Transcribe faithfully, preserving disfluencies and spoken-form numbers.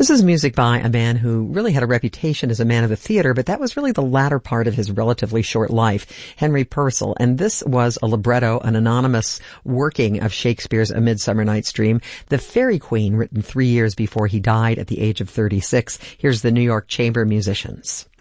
This is music by a man who really had a reputation as a man of the theater, but that was really the latter part of his relatively short life, Henry Purcell. And this was a libretto, an anonymous working of Shakespeare's A Midsummer Night's Dream, The Fairy Queen, written three years before he died at the age of thirty-six. Here's the New York Chamber Musicians.